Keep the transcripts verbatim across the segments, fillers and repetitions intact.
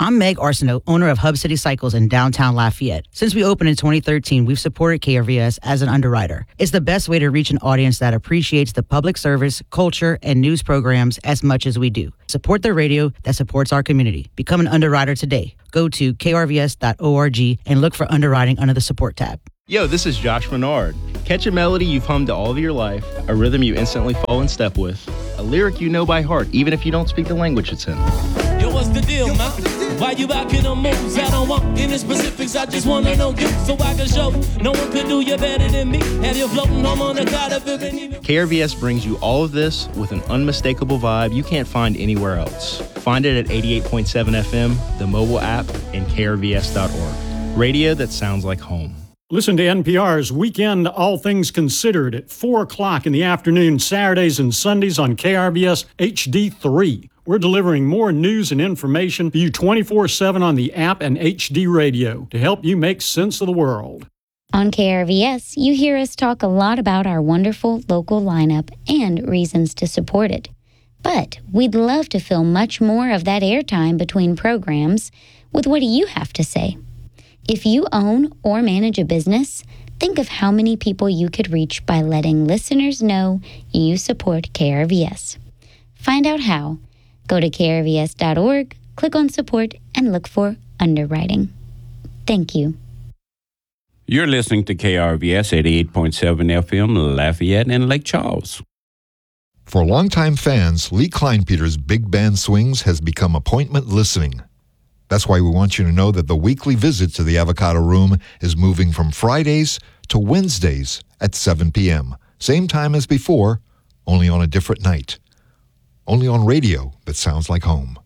I'm Meg Arsenault, owner of Hub City Cycles in downtown Lafayette. Since we opened in twenty thirteen, we've supported K R V S as an underwriter. It's the best way to reach an audience that appreciates the public service, culture, and news programs as much as we do. Support the radio that supports our community. Become an underwriter today. Go to k r v s dot org and look for underwriting under the support tab. Yo, this is Josh Menard. Catch a melody you've hummed all of your life, a rhythm you instantly fall in step with, a lyric you know by heart, even if you don't speak the language it's in. Yo, what's the deal, man? Why you out here on moves? I don't want any specifics, I just wanna know you so I can show no one could do you better than me. Have you floating home on the cloud of even... K R V S brings you all of this with an unmistakable vibe you can't find anywhere else. Find it at eighty-eight point seven F M, the mobile app, and k r v s dot org. Radio that sounds like home. Listen to N P R's Weekend All Things Considered at four o'clock in the afternoon, Saturdays and Sundays on K R V S H D three. We're delivering more news and information to you twenty-four seven on the app and H D radio to help you make sense of the world. On K R V S, you hear us talk a lot about our wonderful local lineup and reasons to support it. But we'd love to fill much more of that airtime between programs with what do you have to say? If you own or manage a business, think of how many people you could reach by letting listeners know you support K R V S. Find out how. Go to k r v s dot org, click on support, and look for underwriting. Thank you. You're listening to K R V S eighty-eight point seven F M, Lafayette and Lake Charles. For longtime fans, Lee Kleinpeter's Big Band Swings has become appointment listening. That's why we want you to know that the weekly visit to the Avocado Room is moving from Fridays to Wednesdays at seven p.m. Same time as before, only on a different night. Only on radio that sounds like home.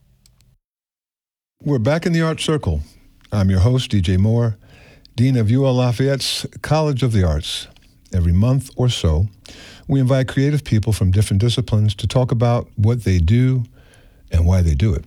We're back in the Art Circle. I'm your host, D J Moore, Dean of U L Lafayette's College of the Arts. Every month or so, we invite creative people from different disciplines to talk about what they do and why they do it.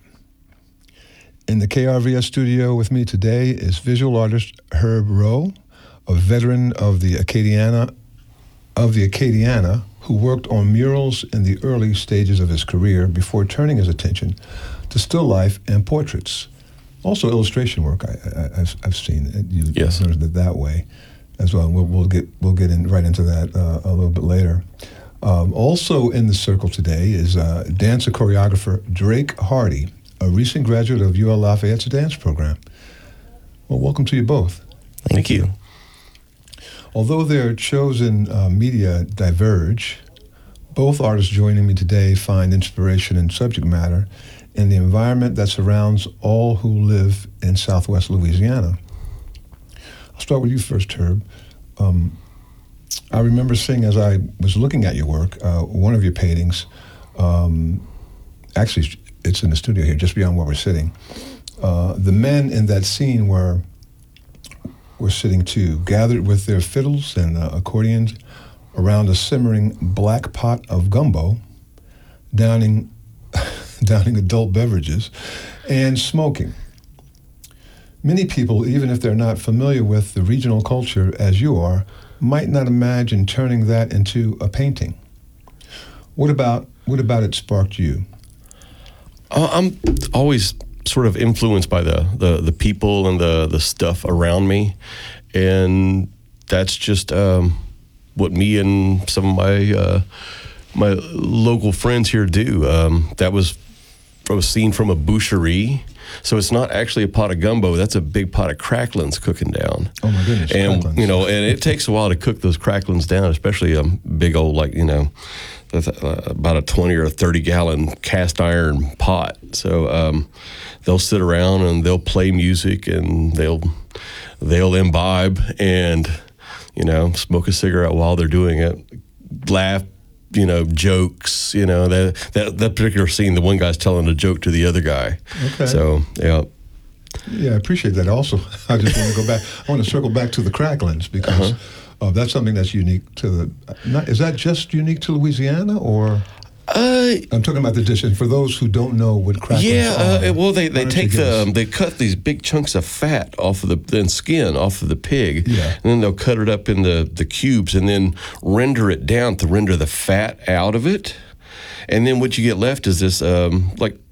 In the K R V S studio with me today is visual artist Herb Rowe, a veteran of the Acadiana, of the Acadiana, who worked on murals in the early stages of his career before turning his attention to still life and portraits. Also illustration work, I, I, I've, I've seen it. You yes. learned it that way as well. We'll, we'll get we'll get in right into that uh, a little bit later. Um, also in the circle today is uh, dancer choreographer Drake Hardy, a recent graduate of U L Lafayette's dance program. Well, welcome to you both. Thank you. Although their chosen uh, media diverge, both artists joining me today find inspiration and subject matter in the environment that surrounds all who live in Southwest Louisiana. I'll start with you first, Herb. Um, I remember seeing, as I was looking at your work, uh, one of your paintings, um, actually it's in the studio here, just beyond where we're sitting. Uh, the men in that scene were were sitting too, gathered with their fiddles and uh, accordions around a simmering black pot of gumbo, downing, downing adult beverages, and smoking. Many people, even if they're not familiar with the regional culture as you are, might not imagine turning that into a painting. What about what about it sparked you? Uh, I'm always sort of influenced by the, the, the people and the, the stuff around me. And that's just um, what me and some of my uh, my local friends here do. Um, that was from a scene from a boucherie. So it's not actually a pot of gumbo. That's a big pot of cracklings cooking down. Oh my goodness! And cracklings. you know, and it takes a while to cook those cracklings down, especially a big old, like, you know, that's about a twenty or a thirty gallon cast iron pot. So um, they'll sit around and they'll play music and they'll they'll imbibe and, you know, smoke a cigarette while they're doing it, laugh, you know, jokes, you know, that that, that particular scene, the one guy's telling a joke to the other guy. Okay. So, yeah. Yeah, I appreciate that also. I just want to go back, I want to circle back to the cracklings because uh-huh. uh, that's something that's unique to the, not, is that just unique to Louisiana or? Uh, I'm talking about the dish, and for those who don't know what cracklings yeah, are. Yeah, uh, well, they, they take the, um, they they cut these big chunks of fat off of the, then skin off of the pig, yeah. and then they'll cut it up in the, the cubes and then render it down to render the fat out of it. And then what you get left is this, um, like,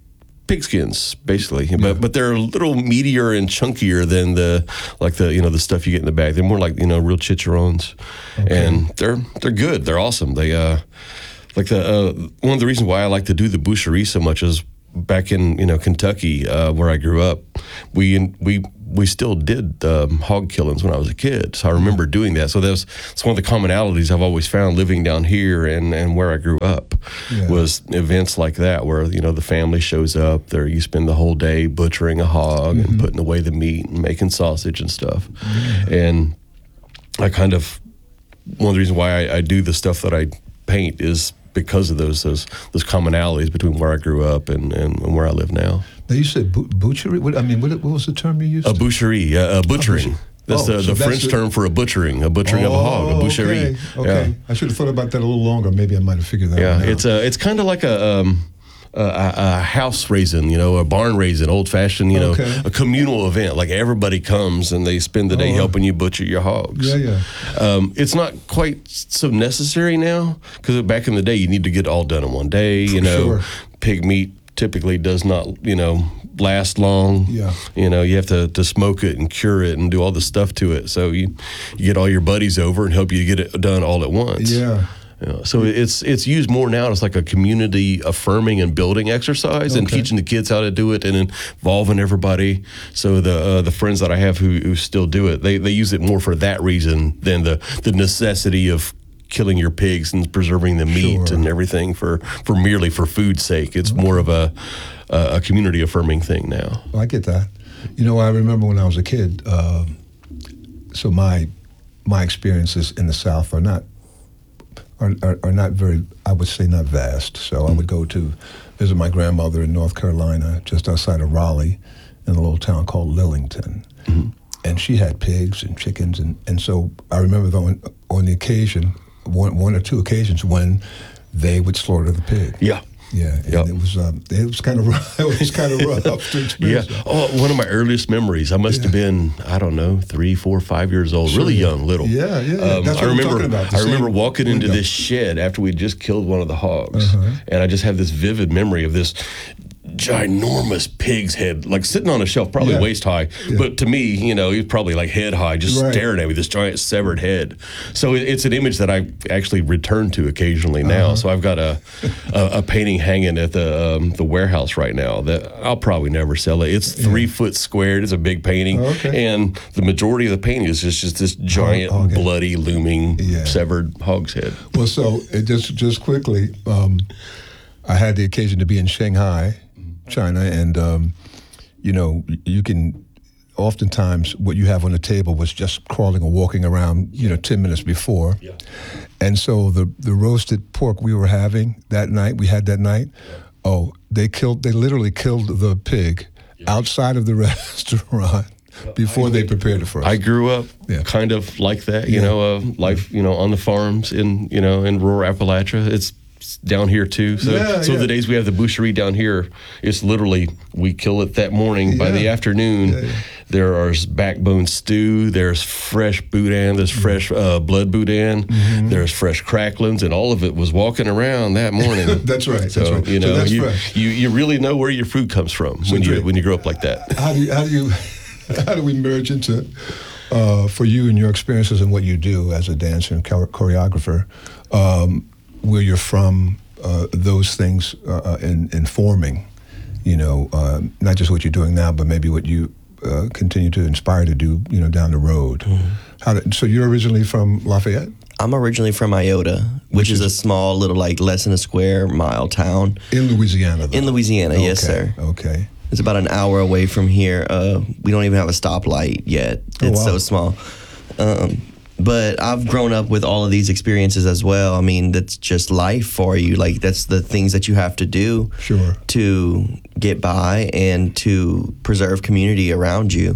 pigskins, basically. Yeah. But but they're a little meatier and chunkier than the like the you know the stuff you get in the bag. They're more like you know real chicharrones, okay. and they're they're good. They're awesome. They uh like the uh, one of the reasons why I like to do the boucherie so much is back in you know Kentucky uh, where I grew up, we we we still did um, hog killings when I was a kid. So I remember doing that. So that's it's one of the commonalities I've always found living down here and, and where I grew up yeah. was events like that where you know the family shows up. There you spend the whole day butchering a hog mm-hmm. and putting away the meat and making sausage and stuff. Yeah. And I kind of one of the reasons why I, I do the stuff that I paint is because of those those those commonalities between where I grew up and, and, and where I live now. Now you said bu- butchery. What, I mean, what, what was the term you used? A boucherie, uh, a butchering. That's oh, the, so the that's French the, term for a butchering, a butchering oh, of a hog, a boucherie. Okay, okay. Yeah. I should have thought about that a little longer. Maybe I might have figured that yeah, out. Yeah, it's a, it's kind of like a, um, a, a house raising, you know, a barn raising, old fashioned, you know, okay. a communal event. Like everybody comes and they spend the day oh, helping you butcher your hogs. Yeah, yeah. Um, it's not quite so necessary now because back in the day you need to get it all done in one day. You for know, sure. Pig meat typically does not, you know, last long. Yeah. You know, you have to, to smoke it and cure it and do all the stuff to it. So you, you get all your buddies over and help you get it done all at once. Yeah. You know, so it's it's used more now as like a community affirming and building exercise okay. and teaching the kids how to do it and involving everybody. So the uh, the friends that I have who, who still do it, they, they use it more for that reason than the, the necessity of killing your pigs and preserving the meat sure. and everything for, for merely for food's sake. It's okay. more of a a community affirming thing now. Well, I get that. You know, I remember when I was a kid. Uh, so my my experiences in the South are not are, are are not very. I would say not vast. So mm-hmm. I would go to visit my grandmother in North Carolina, just outside of Raleigh, in a little town called Lillington. Mm-hmm. And she had pigs and chickens, and, and so I remember on, on the occasion, one one or two occasions when they would slaughter the pig. Yeah. Yeah, and yep. it was um, it was kind of rough. It was kind of rough to experience. Yeah. Oh, one of my earliest memories. I must yeah. have been I don't know three, four, five years old, sure, really yeah. young, little. Yeah, yeah. Um, That's what I remember. I'm talking about. I remember walking window. into this shed after we just killed one of the hogs, uh-huh. and I just have this vivid memory of this ginormous pig's head, like sitting on a shelf, probably yeah. waist high. Yeah. But to me, you know, he's probably like head high, just right. staring at me, this giant severed head. So it, it's an image that I actually return to occasionally now. Uh-huh. So I've got a, a a painting hanging at the um, the warehouse right now that I'll probably never sell it. It's three yeah. foot squared. It's a big painting, oh, okay. and the majority of the painting is just, just this giant, oh, okay. bloody, looming, yeah. severed hog's head. Well, so it just just quickly, um, I had the occasion to be in Shanghai, China, and um, you know, you can oftentimes what you have on the table was just crawling or walking around, you know, ten minutes before. Yeah. And so the the roasted pork we were having that night, we had that night, yeah. oh, they killed, they literally killed the pig yeah. outside of the restaurant before I, they prepared it for us. I grew up yeah. kind of like that, you yeah. know, uh, life, you know, on the farms in, you know, in rural Appalachia. It's down here too. So yeah, so yeah. the days we have the boucherie down here, it's literally we kill it that morning. Yeah. By the afternoon, yeah, yeah. there is backbone stew, there's fresh boudin, there's mm-hmm. fresh uh, blood boudin, mm-hmm. there's fresh cracklings, and all of it was walking around that morning. That's right. So that's right. you know, so that's you, fresh. you you really know where your food comes from so when you when you grow up like that. How do you how do you how do we merge into uh, for you and your experiences and what you do as a dancer and chore- choreographer? Um, where you're from, uh, those things uh, in informing, you know, uh, not just what you're doing now, but maybe what you uh, continue to inspire to do, you know, down the road. Mm-hmm. How did, so you're originally from Lafayette? I'm originally from Iota, which, which is, is a small little, like, less than a square mile town. In Louisiana, though? In Louisiana, okay. yes, sir. Okay. It's about an hour away from here. Uh, we don't even have a stoplight yet. It's oh, wow. so small. Um, But I've grown up with all of these experiences as well. I mean, that's just life for you. Like, that's the things that you have to do sure. to get by and to preserve community around you.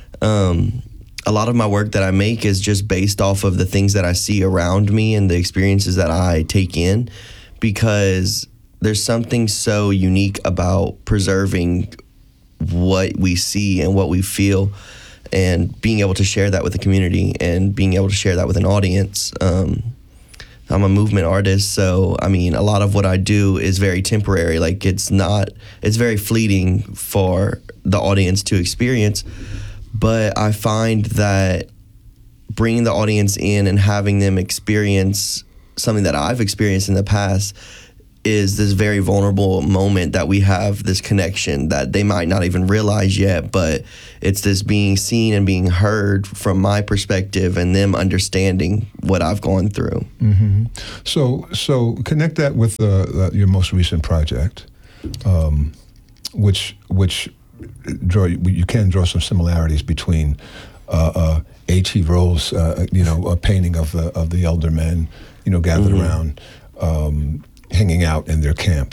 Um, a lot of my work that I make is just based off of the things that I see around me and the experiences that I take in, because there's something so unique about preserving what we see and what we feel, and being able to share that with the community and being able to share that with an audience. Um, I'm a movement artist, so I mean, a lot of what I do is very temporary. Like it's not, it's very fleeting for the audience to experience. But I find that bringing the audience in and having them experience something that I've experienced in the past is this very vulnerable moment that we have this connection that they might not even realize yet, but it's this being seen and being heard from my perspective and them understanding what I've gone through. Mm-hmm. So, so connect that with uh, uh, your most recent project, um, which which draw you can draw some similarities between uh, uh, H E. Rowell's, uh, you know, a painting of the of the elder men, you know, gathered mm-hmm. around. Um, hanging out in their camp.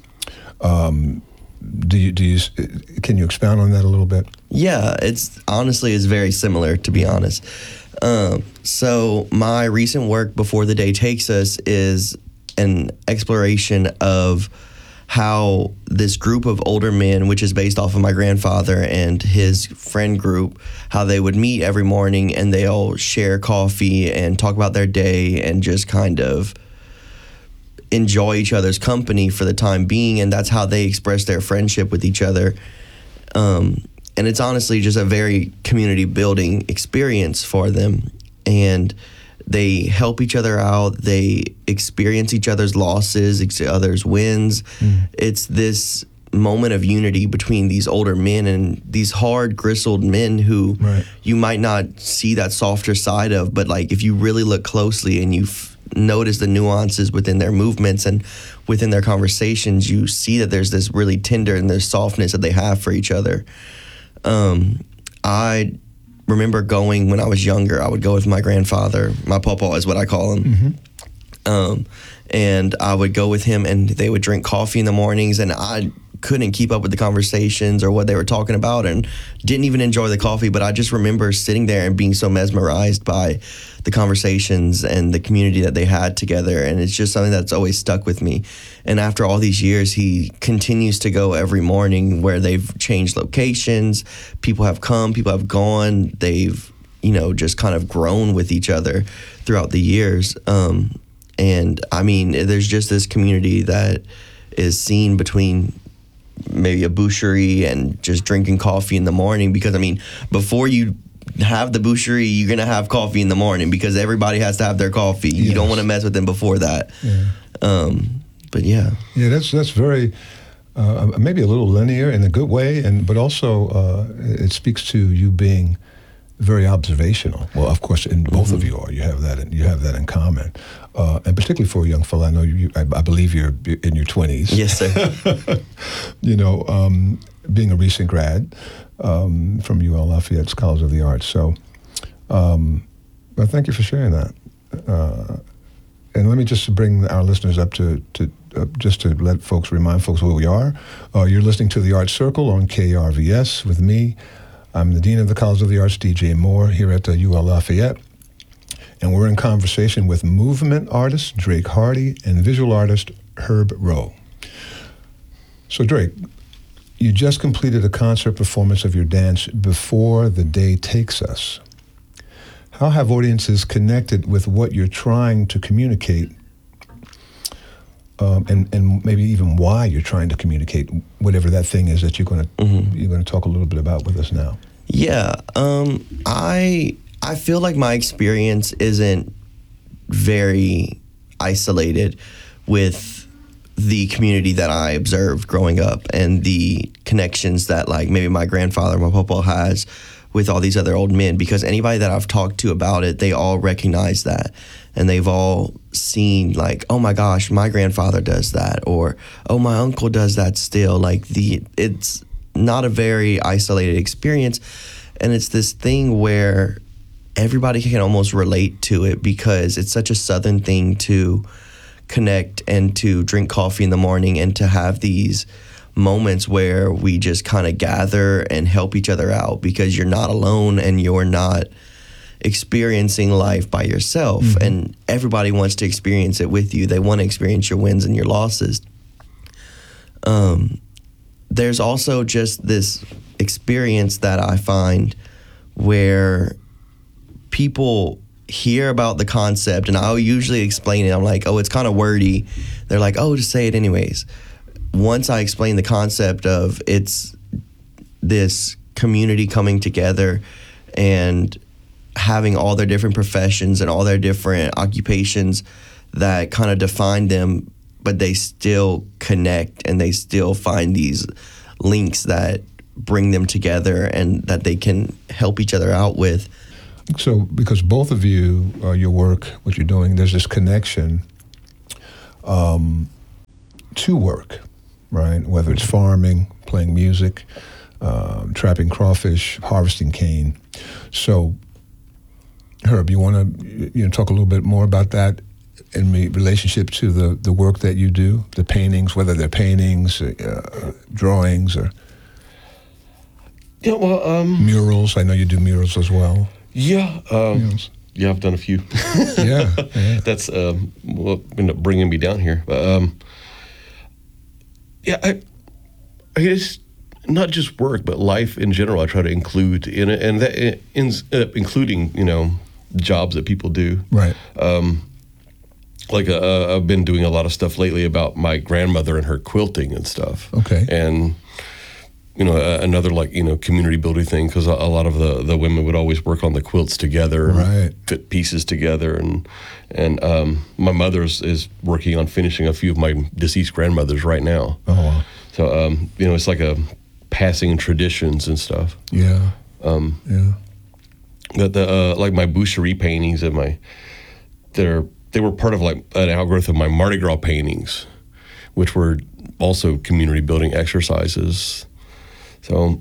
Um, do you, do you, can you expound on that a little bit? Yeah, it's honestly is very similar, to be honest. Um, so my recent work, Before the Day Takes Us, is an exploration of how this group of older men, which is based off of my grandfather and his friend group, how they would meet every morning and they all share coffee and talk about their day and just kind of enjoy each other's company for the time being, and that's how they express their friendship with each other. Um, and it's honestly just a very community building experience for them. And they help each other out. They experience each other's losses, each other's wins. Mm. It's this moment of unity between these older men and these hard, gristled men who right. you might not see that softer side of, but like if you really look closely and you f- notice the nuances within their movements and within their conversations, you see that there's this really tender and there's softness that they have for each other. Um, I remember going when I was younger, I would go with my grandfather, my papa is what I call him. Mm-hmm. Um, and I would go with him and they would drink coffee in the mornings, and I couldn't keep up with the conversations or what they were talking about and didn't even enjoy the coffee. But I just remember sitting there and being so mesmerized by the conversations and the community that they had together. And it's just something that's always stuck with me. And after all these years, he continues to go every morning where they've changed locations. People have come, people have gone. They've, you know, just kind of grown with each other throughout the years. Um, and I mean, there's just this community that is seen between maybe a boucherie and just drinking coffee in the morning, because I mean, before you have the boucherie, you're gonna have coffee in the morning because everybody has to have their coffee. Yes. You don't want to mess with them before that. Yeah. Um, but yeah, yeah, that's that's very uh, maybe a little linear in a good way, and but also uh, it speaks to you being very observational. Well, of course, in both mm-hmm. of you are. You have that. In, you have that in common, uh, and particularly for a young fella. I know you. I, I believe you're in your twenties. Yes, sir. You know, um, being a recent grad um, from U L Lafayette's College of the Arts. So, um, well, thank you for sharing that. Uh, and let me just bring our listeners up to to uh, just to let folks remind folks where we are. Uh, you're listening to the Arts Circle on K R V S with me. I'm the Dean of the College of the Arts, D J Moore, here at the U L Lafayette. And we're in conversation with movement artist Drake Hardy and visual artist Herb Rowe. So Drake, you just completed a concert performance of your dance, Before the Day Takes Us. How have audiences connected with what you're trying to communicate, um, and, and maybe even why you're trying to communicate whatever that thing is that you're going to mm-hmm. you're going to talk a little bit about with us now? Yeah, um, I I feel like my experience isn't very isolated with the community that I observed growing up and the connections that like maybe my grandfather, my papa has with all these other old men, because anybody that I've talked to about it, they all recognize that. And they've all seen like, oh my gosh, my grandfather does that, or oh, my uncle does that still. Like the, it's not a very isolated experience. And it's this thing where everybody can almost relate to it because it's such a Southern thing to connect and to drink coffee in the morning and to have these moments where we just kind of gather and help each other out, because you're not alone and you're not experiencing life by yourself. Mm-hmm. And everybody wants to experience it with you. They want to experience your wins and your losses. Um, there's also just this experience that I find where people hear about the concept, and I'll usually explain it. I'm like, oh, it's kind of wordy. They're like, oh, just say it anyways. Once I explain the concept of it's this community coming together and having all their different professions and all their different occupations that kind of define them, but they still connect and they still find these links that bring them together and that they can help each other out with. So because both of you, uh, your work, what you're doing, there's this connection um, to work, right? Whether it's farming, playing music, um, trapping crawfish, harvesting cane. So, Herb, you want to you know talk a little bit more about that in the relationship to the, the work that you do, the paintings, whether they're paintings, uh, drawings, or yeah, well, um, murals. I know you do murals as well. Yeah, um, Yes. yeah, I've done a few. Yeah, yeah. That's um, what ended up bringing me down here. But, um, yeah, I, I guess not just work, but life in general. I try to include in it, and that ends up including you know jobs that people do. Right. Um, like uh, I've been doing a lot of stuff lately about my grandmother and her quilting and stuff. Okay. And you know, uh, another like, you know, community building thing, because a, a lot of the, the women would always work on the quilts together, right. fit pieces together. And and um, my mother's is working on finishing a few of my deceased grandmothers right now. Oh, wow. So, um, you know, it's like a passing in traditions and stuff. Yeah. Um, yeah. But the, uh, like my boucherie paintings and my, they're, they were part of like an outgrowth of my Mardi Gras paintings, which were also community building exercises. So,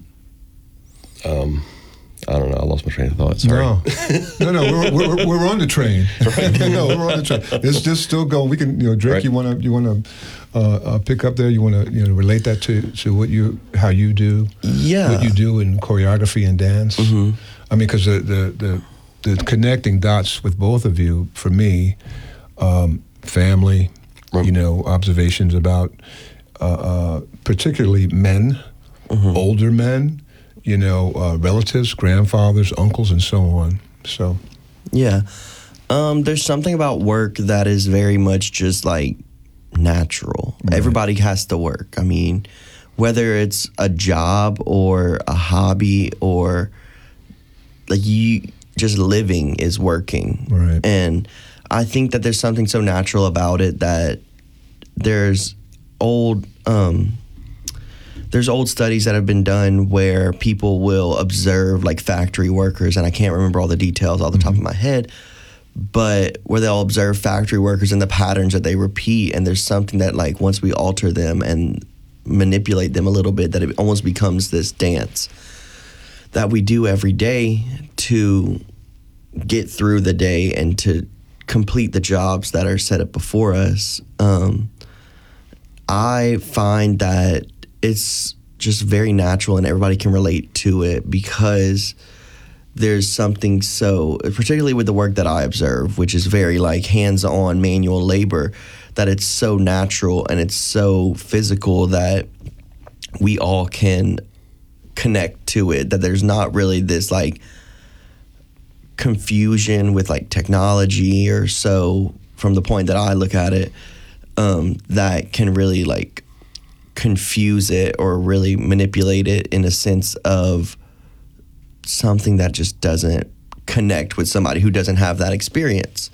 um, I don't know. I lost my train of thought. Sorry. No, no, no. We're, we're, we're on the train. no, we're on the train. It's just still going. We can, you know, Drake. Right. You want to, you want to uh, uh, pick up there. You want to, you know, relate that to, to what you, how you do. Yeah. What you do in choreography and dance. Mm-hmm. I mean, because the, the the the connecting dots with both of you, for me, um, family, right. you know, observations about, uh, uh, particularly men. Mm-hmm. Older men, you know, uh, relatives, grandfathers, uncles, and so on. So, yeah, um, there's something about work that is very much just like natural. Right. Everybody has to work. I mean, whether it's a job or a hobby or like you just living is working. Right. And I think that there's something so natural about it that there's old. Um, There's old studies that have been done where people will observe like factory workers, and I can't remember all the details off the mm-hmm. top of my head, but where they'll observe factory workers and the patterns that they repeat, and there's something that like once we alter them and manipulate them a little bit, that it almost becomes this dance that we do every day to get through the day and to complete the jobs that are set up before us. Um, I find that it's just very natural and everybody can relate to it because there's something so, particularly with the work that I observe, which is very like hands-on manual labor, that it's so natural and it's so physical that we all can connect to it, that there's not really this like confusion with like technology or so, from the point that I look at it, um, that can really like confuse it or really manipulate it in a sense of something that just doesn't connect with somebody who doesn't have that experience.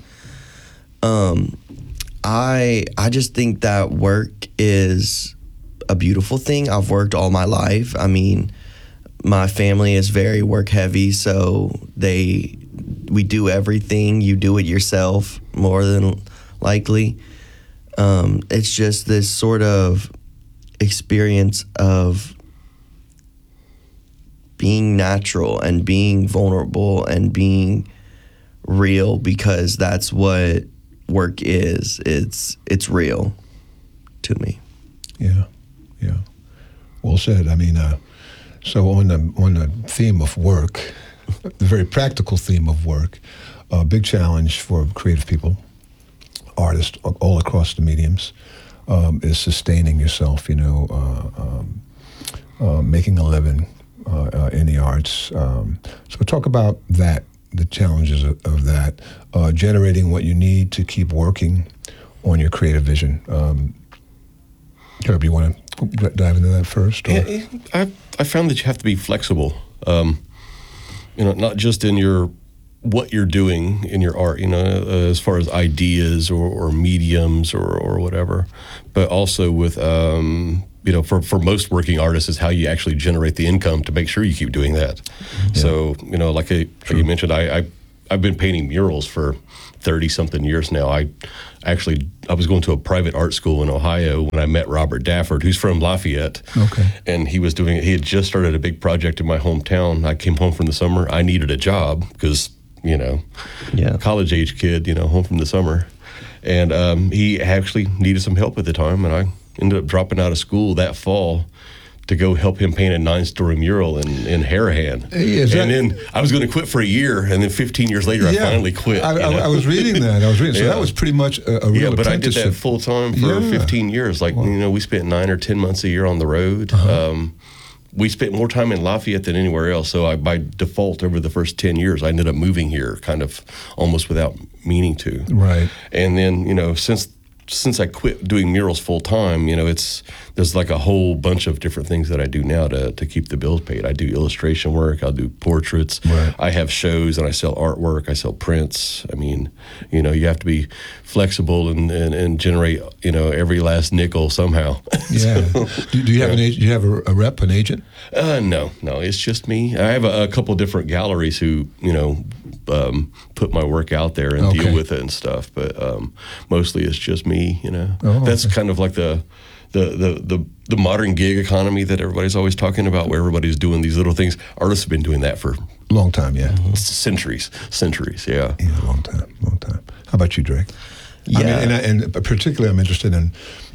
Um, I I just think that work is a beautiful thing. I've worked all my life. I mean, my family is very work heavy, so they we do everything. You do it yourself more than likely. Um, it's just this sort of experience of being natural and being vulnerable and being real, because that's what work is. It's it's real to me. Yeah, yeah. Well said. I mean, uh, so on the on the theme of work, the very practical theme of work, a big challenge for creative people, artists all across the mediums, Um, is sustaining yourself, you know, uh, um, uh, making a living uh, uh, in the arts. Um, so talk about that the challenges of, of that, uh, generating what you need to keep working on your creative vision. Um, Herb, you want to dive into that first? Or? Yeah, I I found that you have to be flexible. Um, you know, not just in your what you're doing in your art, you know, uh, as far as ideas or, or mediums or, or whatever, but also with, um, you know, for, for most working artists is how you actually generate the income to make sure you keep doing that. Yeah. So, you know, like, I, like you mentioned, I, I, I've been painting murals for thirty-something years now. I actually, I was going to a private art school in Ohio when I met Robert Dafford, who's from Lafayette. Okay. And he was doing, he had just started a big project in my hometown. I came home from the summer. I needed a job because, you know, yeah. college age kid, you know, home from the summer. And um, he actually needed some help at the time. And I ended up dropping out of school that fall to go help him paint a nine-story mural in, in Harahan. Hey, and that, then I was going to quit for a year, and then fifteen years later, yeah, I finally quit. I, you I, know? I was reading that. I was reading. So yeah. that was pretty much a, a real yeah, but I did apprenticeship. that full time for yeah. fifteen years. Like, wow. you know, we spent nine or ten months a year on the road. Uh-huh. Um, we spent more time in Lafayette than anywhere else. So I, by default, over the first ten years, I ended up moving here kind of almost without meaning to. Right. And then, you know, since since I quit doing murals full time, you know, it's there's like a whole bunch of different things that I do now to to keep the bills paid. I do illustration work, I'll do portraits, right. I have shows and I sell artwork, I sell prints. I mean, you know, you have to be flexible and, and, and generate, you know, every last nickel somehow. Yeah. so, do, do you have yeah. an agent? Do you have a, a rep, an agent? Uh, no, no, it's just me. I have a, a couple different galleries who, you know, um, put my work out there and okay. deal with it and stuff, but um, mostly it's just me, you know. Oh, That's okay. kind of like the, the, the, the, the modern gig economy that everybody's always talking about, where everybody's doing these little things. Artists have been doing that for a long time, yeah. Centuries, centuries, yeah. Yeah, a long time, long time. How about you, Drake? Yeah. I mean, and, I, and particularly I'm interested in,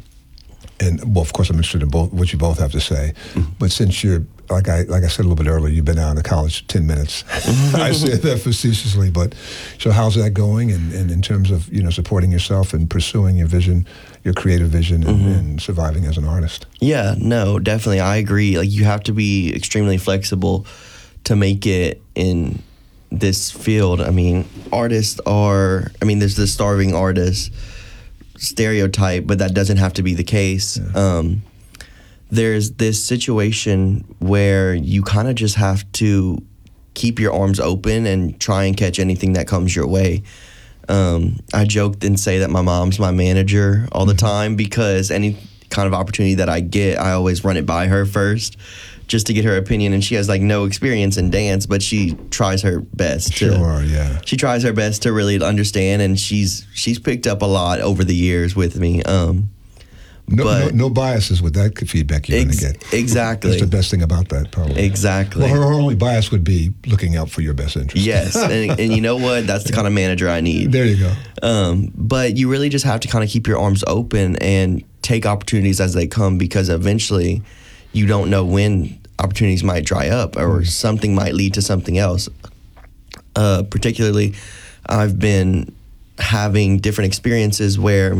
and well, of course I'm interested in both what you both have to say, mm-hmm. but since you're, like I like I said a little bit earlier, you've been out of college ten minutes. I say that facetiously, but so how's that going? And, and in terms of, you know, supporting yourself and pursuing your vision, your creative vision, and, mm-hmm. and surviving as an artist? Yeah, no, definitely, I agree. Like, you have to be extremely flexible to make it in this field. I mean, artists are, I mean, there's the starving artist stereotype, but that doesn't have to be the case. Yeah. Um, there's this situation where you kind of just have to keep your arms open and try and catch anything that comes your way. Um, I joked and say that my mom's my manager all the time, because any kind of opportunity that I get, I always run it by her first, just to get her opinion. And she has like no experience in dance, but she tries her best. Sure, to, yeah. She tries her best to really understand, and she's she's picked up a lot over the years with me. Um, no, but no, no biases with that feedback you're ex- going to get. Exactly. That's the best thing about that, probably. Exactly. Well, her only bias would be looking out for your best interest. Yes, and, and you know what? That's the kind of manager I need. There you go. Um, but you really just have to kind of keep your arms open and take opportunities as they come, because eventually you don't know when opportunities might dry up, or mm. something might lead to something else. Uh, particularly, I've been having different experiences where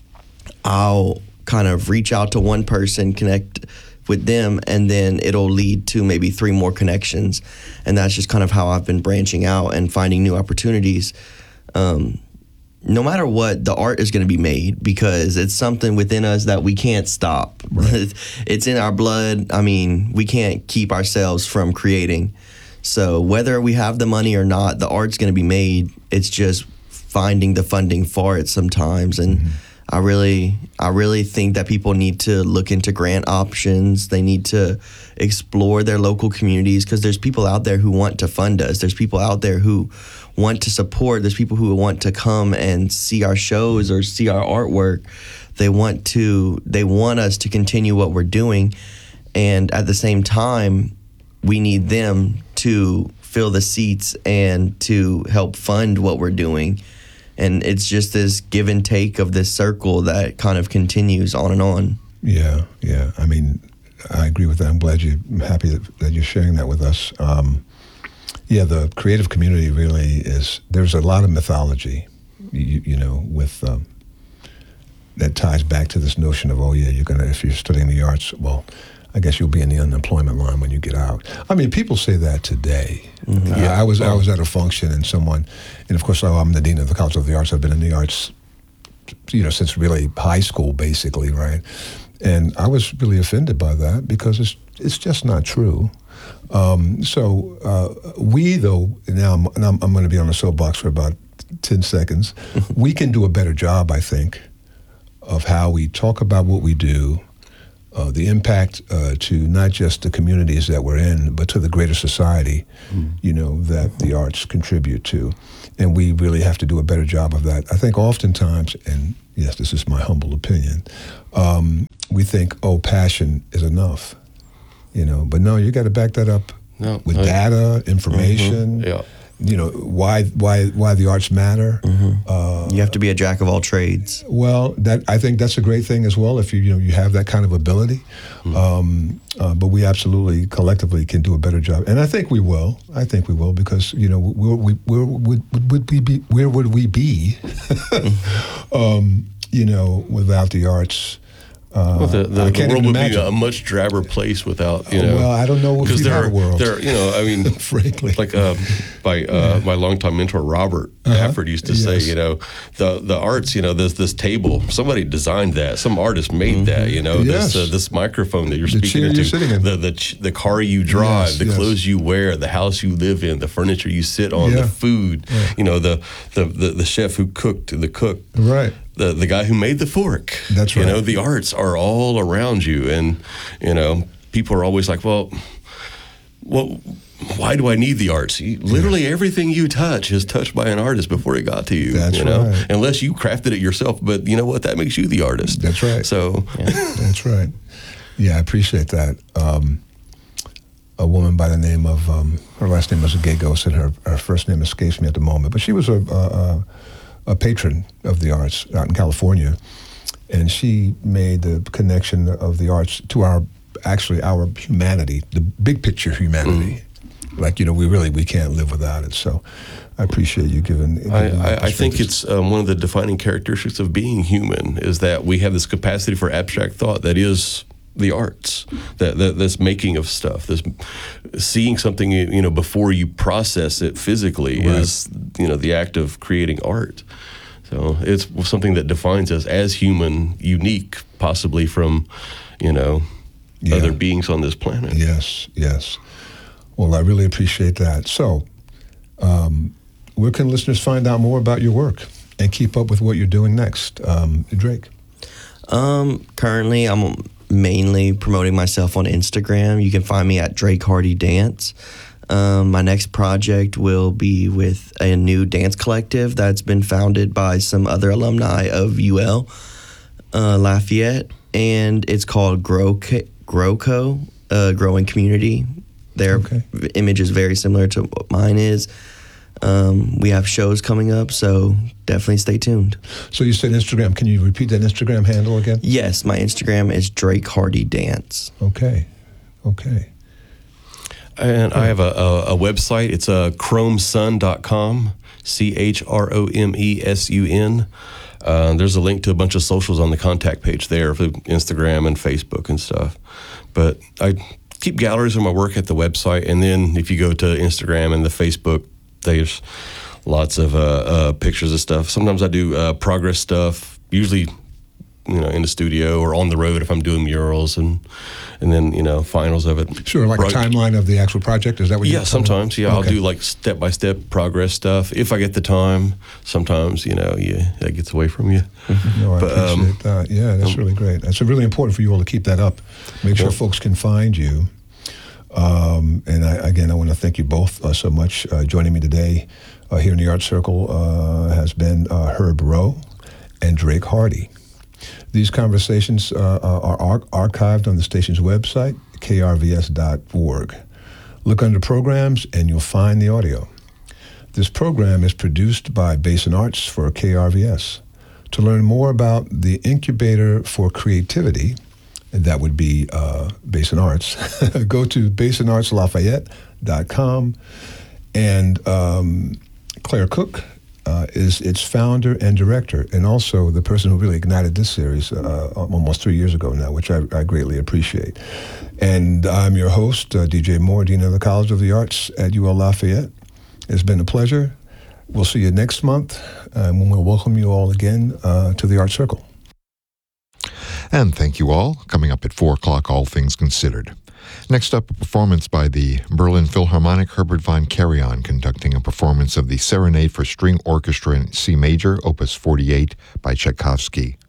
I'll kind of reach out to one person, connect with them, and then it'll lead to maybe three more connections. And that's just kind of how I've been branching out and finding new opportunities. Um, no matter what, the art is going to be made, because it's something within us that we can't stop. Right. It's in our blood. I mean, we can't keep ourselves from creating. So whether we have the money or not, the art's going to be made. It's just finding the funding for it sometimes. And mm-hmm. I really, I really think that people need to look into grant options. They need to explore their local communities, because there's people out there who want to fund us. There's people out there who want to support. There's people who want to come and see our shows or see our artwork. They want to, they want us to continue what we're doing. And at the same time, we need them to fill the seats and to help fund what we're doing. And it's just this give and take of this circle that kind of continues on and on. Yeah, yeah. I mean, I agree with that. I'm glad you, I'm happy that, that you're sharing that with us. Um, yeah, the creative community really is, there's a lot of mythology, you, you know, with, um, that ties back to this notion of, oh yeah, you're going to, if you're studying the arts, well, I guess you'll be in the unemployment line when you get out. I mean, people say that today. Mm-hmm. Uh, Yeah. I was I was at a function and someone, and of course, I'm the dean of the College of the Arts. I've been in the arts, you know, since really high school, basically, right? And I was really offended by that because it's it's just not true. Um, so uh, we, though, now I'm, and I'm, I'm going to be on a soapbox for about ten seconds. We can do a better job, I think, of how we talk about what we do, uh, the impact uh, to not just the communities that we're in, but to the greater society, mm. you know, that the arts contribute to. And we really have to do a better job of that. I think oftentimes, and yes, this is my humble opinion, um, we think, oh, passion is enough, you know, but no, you got to back that up no, with I, data, information. Mm-hmm, yeah. You know, why why why the arts matter. Mm-hmm. Uh, you have to be a jack of all trades. Well, that I think that's a great thing as well. If you you know you have that kind of ability, mm-hmm. um, uh, but we absolutely collectively can do a better job, and I think we will. I think we will because you know where we where would would we be where would we be, um, you know, without the arts. Uh, well, the, the, I can't the world would imagine. be a much drabber place without, you know. Well, I don't know if we have a world. There, you know, I mean, frankly, like uh, my uh, my longtime mentor Robert uh-huh. Baffert used to yes. say, you know, the the arts, you know, this this table, somebody designed that, some artist made mm-hmm. that, you know, yes. this uh, this microphone that you're the speaking chair into, you're sitting in. the the ch- the car you drive, yes, the yes. clothes you wear, the house you live in, the furniture you sit on, yeah. the food, yeah. you know, the, the the the chef who cooked, the cook, right. The the guy who made the fork. That's right. You know, the arts are all around you, and you know, people are always like, well, well, why do I need the arts? You, literally yeah. everything you touch is touched by an artist before it got to you. That's you know, right. unless you crafted it yourself. But you know what? That makes you the artist. That's right. So yeah. That's right. Yeah, I appreciate that. Um, a woman by the name of um, her last name was Gagos, and her her first name escapes me at the moment. But she was a. a, a a patron of the arts out in California, and she made the connection of the arts to our, actually our humanity, the big picture humanity. Mm. Like, you know, we really, we can't live without it. So I appreciate you giving, giving I, I, I think it's um, one of the defining characteristics of being human is that we have this capacity for abstract thought that is the arts, that, that this making of stuff, this seeing something, you know, before you process it physically right. is, you know, the act of creating art. So it's something that defines us as human, unique, possibly from, you know, yeah. other beings on this planet. Yes, yes. Well, I really appreciate that. So, um, where can listeners find out more about your work and keep up with what you're doing next? Um, Drake? Um, currently, I'm mainly promoting myself on Instagram. You can find me at Drake Hardy Dance. Um, my next project will be with a new dance collective that's been founded by some other alumni of U L uh, Lafayette, and it's called Grow GrowCo, uh, Growing Community. Their okay. image is very similar to what mine is. Um, we have shows coming up, so definitely stay tuned. So you said Instagram. Can you repeat that Instagram handle again? Yes, my Instagram is Drake Hardy Dance. Okay, okay. And I have a, a, a website. It's uh, chromesun dot com, C H R O M E S U N. Uh, there's a link to a bunch of socials on the contact page there for Instagram and Facebook and stuff. But I keep galleries of my work at the website, and then if you go to Instagram and the Facebook, there's lots of uh, uh, pictures of stuff. Sometimes I do uh, progress stuff, usually, you know, in the studio or on the road if I'm doing murals, and and then, you know, finals of it. Sure, like right. a timeline of the actual project? Is that what you're Yeah, sometimes, yeah. Okay. I'll do like step-by-step progress stuff if I get the time. Sometimes, you know, yeah, that gets away from you. No, I but, appreciate um, that. Yeah, that's um, really great. It's really important for you all to keep that up. Make sure well, folks can find you. Um, and I, again, I want to thank you both uh, so much. Uh, joining me today uh, here in the Art Circle uh, has been uh, Herb Rowe and Drake Hardy. These conversations uh, are ar- archived on the station's website, K R V S dot org. Look under programs and you'll find the audio. This program is produced by Basin Arts for K R V S. To learn more about the Incubator for Creativity, that would be uh, Basin Arts, go to basin arts lafayette dot com. And um, Claire Cook uh, is its founder and director, and also the person who really ignited this series uh, almost three years ago now, which I, I greatly appreciate. And I'm your host, uh, D J Moore, Dean of the College of the Arts at U L Lafayette. It's been a pleasure. We'll see you next month, uh, when we'll welcome you all again uh, to the Art Circle. And thank you all. Coming up at four o'clock, All Things Considered. Next up, a performance by the Berlin Philharmonic, Herbert von Karajan, conducting a performance of the Serenade for String Orchestra in C Major, Opus forty-eight by Tchaikovsky.